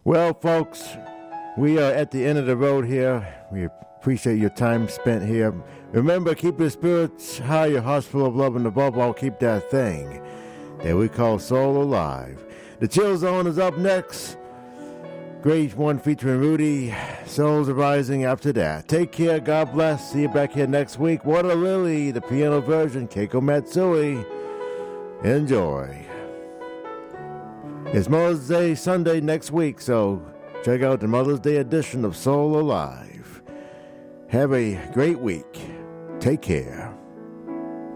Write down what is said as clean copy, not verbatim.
Well, folks, we are at the end of the road here. We appreciate your time spent here. Remember, keep your spirits high, your hearts full of love, and above all, keep that thing that we call soul alive. The Chill Zone is up next. Great one featuring Rudy. Souls are rising after that. Take care. God bless. See you back here next week. Water Lily, the piano version. Keiko Matsui. Enjoy. It's Mother's Day Sunday next week, so check out the Mother's Day edition of Soul Alive. Have a great week. Take care.